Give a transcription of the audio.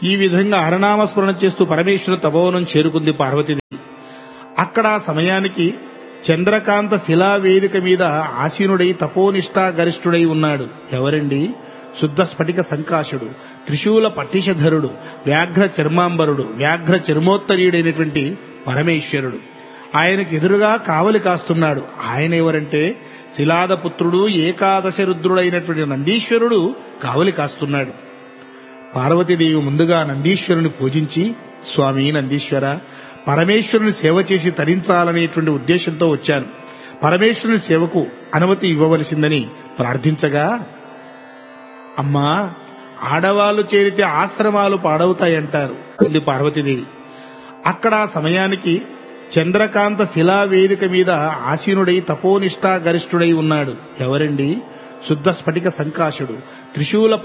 ఈ విధంగా హరనామస్మరణ చేస్తూ పరమేశ్వరుని తపోవనం చేరుకుంది పార్వతీదేవి. అక్కడ ఆ సమయానికి చంద్రకాంత శిలావేదిక మీద ఆసీనుడై తపోనిష్టా గరిష్ఠుడై ఉన్నాడు. ఎవరండి? శుద్ధ స్ఫటిక సంకాశుడు, త్రిశూల పట్టిషధరుడు, వ్యాఘ్ర చర్మాంబరుడు, వ్యాఘ్ర చర్మోత్తరీయుడైనటువంటి పరమేశ్వరుడు. ఆయనకు ఎదురుగా కావలి కాస్తున్నాడు. ఆయన ఎవరంటే శిలాదపుత్రుడు, ఏకాదశ రుద్రుడైనటువంటి నందీశ్వరుడు కావలి కాస్తున్నాడు. పార్వతీదేవి ముందుగా నందీశ్వరుని పూజించి, స్వామి నందీశ్వర, పరమేశ్వరుని సేవ చేసి తరించాలనేటువంటి ఉద్దేశంతో వచ్చాను. పరమేశ్వరుని సేవకు అనుమతి ఇవ్వవలసిందని ప్రార్థించగా, అమ్మా, ఆడవాళ్లు చేరితే ఆశ్రమాలు పాడవుతాయంటారు ఉంది పార్వతీదేవి. అక్కడ ఆ సమయానికి చంద్రకాంత శిలావేదిక మీద ఆసీనుడై తపోనిష్టా గరిష్ఠుడై ఉన్నాడు. ఎవరండి? శుద్ధ స్ఫటిక సంకాశుడు, త్రిశూల